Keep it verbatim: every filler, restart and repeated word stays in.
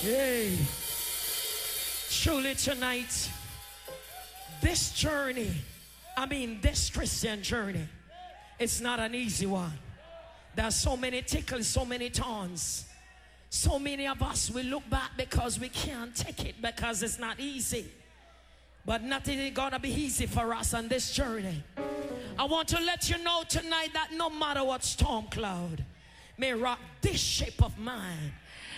Hey, truly tonight, this journey, I mean this Christian journey, it's not an easy one. There's so many tickles, so many taunts. So many of us will look back because we can't take it, because it's not easy. But nothing is gonna be easy for us on this journey. I want to let you know tonight that no matter what storm cloud may rock this shape of mine,